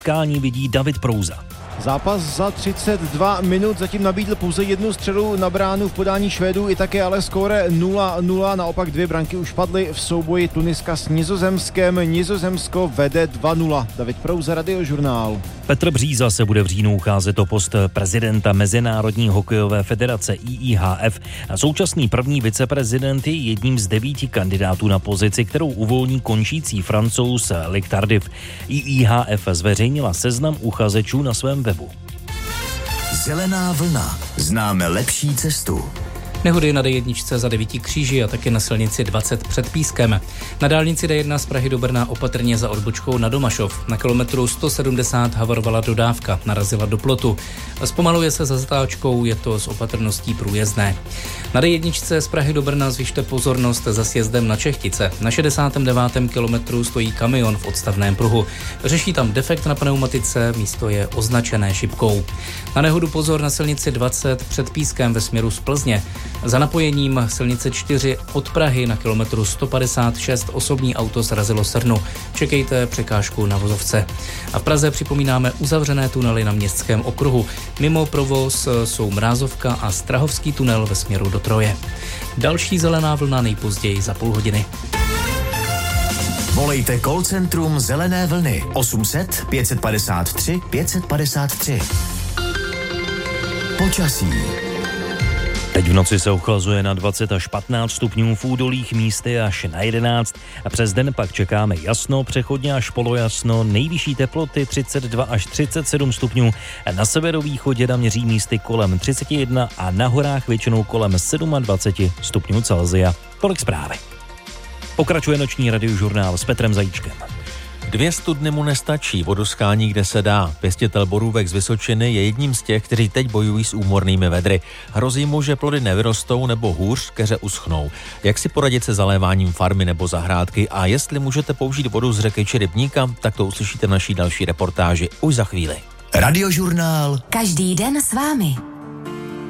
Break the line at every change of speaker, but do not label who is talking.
Kání vidí David Prouza.
Zápas za 32 minut zatím nabídl pouze jednu střelu na bránu v podání Švédů i také ale skóre 0-0. Naopak 2 branky už padly v souboji Tuniska s Nizozemskem. Nizozemsko vede 2-0. David Prouza, Radiožurnál.
Petr Bříza se bude v říjnu ucházet o post prezidenta Mezinárodní hokejové federace IIHF. Současný první viceprezident je jedním z 9 kandidátů na pozici, kterou uvolní končící Francouz Luc Tardif. IIHF zveřejnila seznam uchazečů na svém webu.
Zelená vlna. Známe lepší cestu.
Nehody na D1 za 9 kříži a taky na silnici 20 před Pískem. Na dálnici D1 z Prahy do Brna opatrně za odbočkou na Domašov. Na kilometru 170 havarovala dodávka, narazila do plotu. Zpomaluje se za zatáčkou, je to s opatrností průjezdné. Na D1 z Prahy do Brna zvyšte pozornost za sjezdem na Čechtice. Na 69. kilometru stojí kamion v odstavném pruhu. Řeší tam defekt na pneumatice, místo je označené šipkou. Na nehodu pozor na silnici 20 před Pískem ve směru z Plzně. Za napojením silnice 4 od Prahy na kilometru 156 osobní auto srazilo srnu. Čekejte překážku na vozovce. A v Praze připomínáme uzavřené tunely na Městském okruhu. Mimo provoz jsou Mrázovka a Strahovský tunel ve směru do Troje. Další zelená vlna nejpozději za půl hodiny.
Volejte call centrum Zelené vlny 800 553 553. Počasí.
Teď v noci se ochlazuje na 20 až 15 stupňů, v údolích místy až na 11 a přes den pak čekáme jasno, přechodně až polojasno, nejvyšší teploty 32 až 37 stupňů, na severovýchodě naměří místy kolem 31 a na horách většinou kolem 27 stupňů Celsia. Tolik zprávy. Pokračuje noční radiožurnál s Petrem Zajíčkem.
2 studny mu nestačí, vodu schání kde se dá. Pěstitel borůvek z Vysočiny je jedním z těch, kteří teď bojují s úmornými vedry. Hrozí mu, že plody nevyrostou nebo hůř, keře uschnou. Jak si poradit se zaléváním farmy nebo zahrádky a jestli můžete použít vodu z řeky či rybníka, tak to uslyšíte v naší další reportáži už za chvíli.
Radiožurnál.
Každý den s vámi.